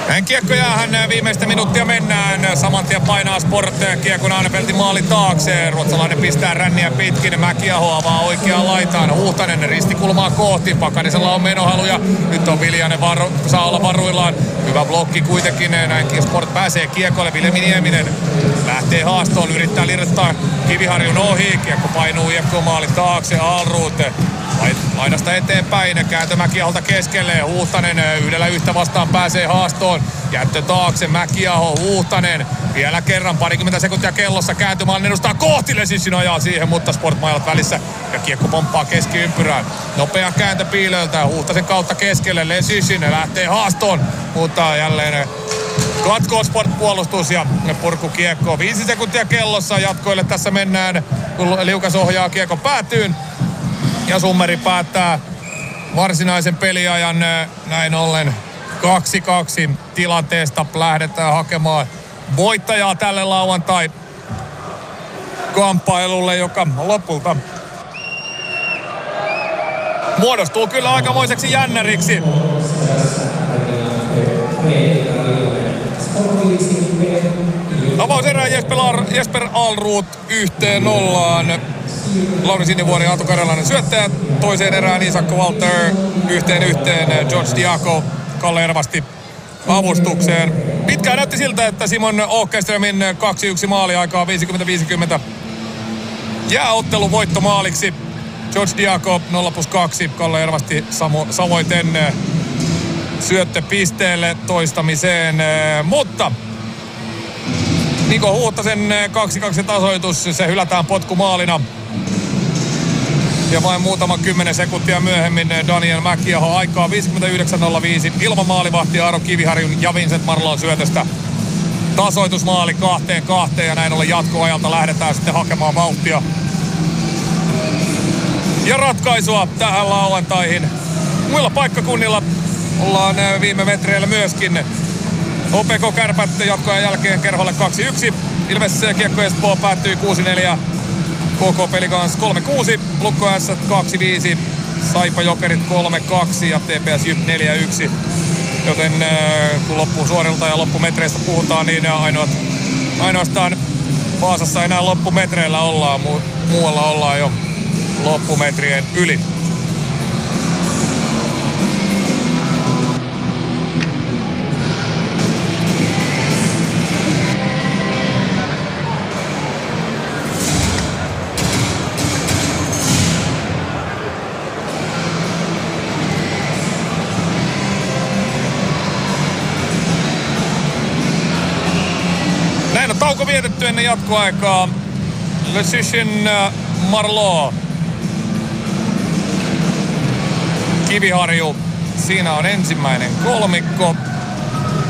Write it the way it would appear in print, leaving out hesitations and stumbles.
Näin kiekko jäähän, viimeistä minuuttia mennään. Saman tien painaa Sport kiekon Arnfeltin maalin taakse. Ruotsalainen pistää ränniä pitkin. Mäkiaho avaa oikeaan laitaan. Huhtanen ristikulmaa kohti. Pakanisella on menohaluja. Nyt on Viljanen saa olla varuillaan. Hyvä blokki kuitenkin. Näin Sport pääsee kiekolle. Vilhelmi Nieminen lähtee haastoon. Yrittää lirjoittaa Kiviharjun ohi. Kiekko painuu Iekkoon maalin taakse. Alruut laidasta eteenpäin. Kääntö Mäkiaholta keskelle. Huhtanen yhdellä yhtä vastaan pääsee haastoon. Jättö taakse Mäkiaho. Huhtanen vielä kerran 20 sekuntia kellossa. Kääntymään edustaa kohti. Lesyssin ajaa siihen, mutta Sport-mailat välissä. Ja kiekko pomppaa keskiympyrään. Nopea kääntö Piilöltä. Huhtasen kautta keskelle. Lesyssin lähtee haastoon. Mutta jälleen katkoo Sport-puolustus ja purkukiekko. 5 sekuntia kellossa. Jatkoille tässä mennään, kun Liukas ohjaa kiekko päätyyn. Ja Summeri päättää varsinaisen peliajan. Näin ollen 2-2 tilanteesta lähdetään hakemaan voittajaa tälle lauantai-kamppailulle, joka lopulta muodostuu kyllä aikamoiseksi jännäriksi. Avauserää Jesper Alruut 1-0. Lauri Sinivuori ja Atu Karjalainen syöttäjä. Toiseen erään Isakko Walter 1-1. George Diaco Kalle Ervasti avustukseen. Pitkään näytti siltä, että Simon Åkerströmin 2-1 maaliaikaa 50-50 jää ottelun voittomaaliksi. George Diaco 0+2. Kalle Ervasti samoiten syöttöpisteelle toistamiseen. Mutta Niko Huhtasen 2-2 tasoitus, se hylätään potkumaalina. Ja vain muutama 10 sekuntia myöhemmin Daniel Mäkiaho aikaa 59.05 ilman maalivahtia Aaro Kiviharjun ja Vincent Marlon syötöstä. Tasoitusmaali 2-2 ja näin ollen jatkoajalta lähdetään sitten hakemaan vauhtia ja ratkaisua tähän lauantaihin. Muilla paikkakunnilla ollaan viime metreillä myöskin. OPK Kärpät jatkoajan jälkeen Kerholle 2-1. Ilves Kiekko Espoo päättyi 6-4. KK Pelikans 3-6. Lukko S 2-5. Saipa Jokerit 3-2 ja TPS Jyp 4-1. Joten kun loppusuorilta ja loppumetreistä puhutaan, niin ainoastaan Vaasassa enää loppumetreillä ollaan. Muualla ollaan jo loppumetrien yli. Tauko vietetty ennen jatkoaikaa. Lesyssin Marleau. Kiviharju. Siinä on ensimmäinen kolmikko.